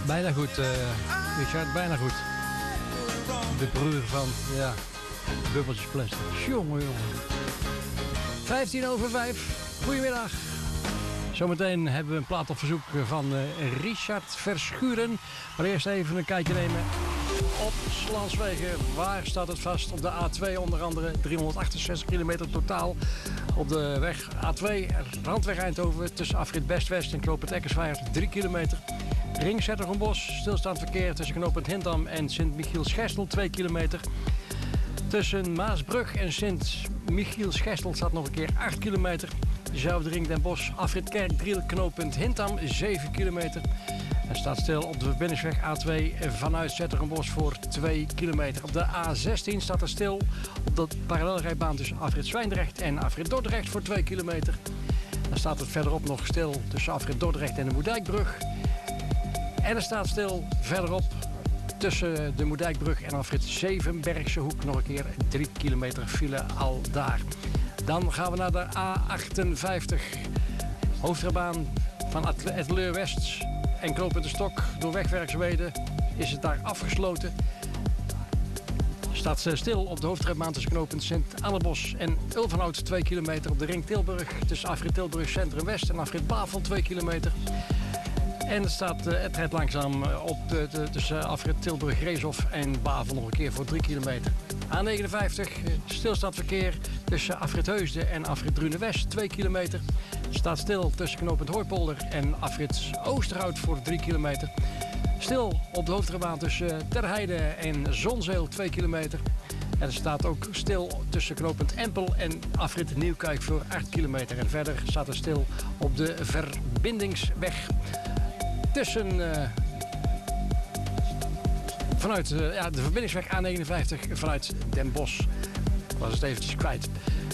Bijna goed, Richard, bijna goed. De broer van, ja, bubbeltjes plastic. Jongen. 5:15. Goedemiddag. Zometeen hebben we een plaat op verzoek van Richard Verschuren. Maar eerst even een kijkje nemen op Slanswegen. Waar staat het vast? Op de A2 onder andere 368 kilometer totaal. Op de weg A2 Randweg Eindhoven tussen afrit Best-West en knooppunt Eckerswaard 3 kilometer. Ring Zettergenbos, stilstaand verkeer tussen knooppunt Hindam en Sint-Michiels-Gestel 2 kilometer. Tussen Maasbrug en Sint-Michiels-Gestel staat nog een keer 8 kilometer. Dezelfde ring Den Bosch, afrit Kerkdriel, knooppunt Hintam 7 kilometer. En staat stil op de verbindingsweg A2 vanuit Zettergenbos voor 2 kilometer. Op de A16 staat er stil op de parallelrijbaan tussen afrit Zwijndrecht en afrit Dordrecht voor 2 kilometer. Dan staat het verderop nog stil tussen afrit Dordrecht en de Moerdijkbrug. En er staat stil verderop tussen de Moerdijkbrug en afrit Zevenbergse Hoek nog een keer 3 kilometer file al daar. Dan gaan we naar de A58. Hoofdrijbaan van Etteleur West en knooppunt de Stok. Door wegwerkzaamheden is het daar afgesloten. Staat stil op de hoofdrijbaan tussen knooppunt Sint-Annebos en Ulvenhout 2 kilometer. Op de ring Tilburg tussen afrit Tilburg Centrum West en afrit Bavel 2 kilometer. En het rijdt langzaam op tussen afrit Tilburg Reeshof en Bavel nog een keer voor 3 kilometer. A59, stilstaand verkeer tussen afrit Heusden en afrit Drunen-West 2 kilometer. Staat stil tussen knooppunt Hooipolder en afrit Oosterhout voor 3 kilometer. Stil op de hoofdrijbaan tussen Terheide en Zonzeel 2 kilometer. En er staat ook stil tussen knooppunt Empel en afrit Nieuwkijk voor 8 kilometer. En verder staat er stil op de verbindingsweg tussen vanuit de verbindingsweg A59 vanuit Den Bosch. Was het eventjes kwijt.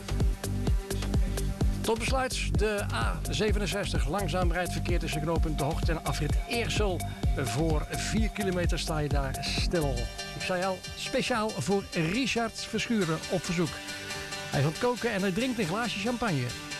Tot besluit de A67. Langzaam rijdt verkeer tussen knooppunt De Hocht en afrit Eersel. Voor 4 kilometer sta je daar stil. Ik zei al, speciaal voor Richard Verschuren op verzoek. Hij gaat koken en hij drinkt een glaasje champagne.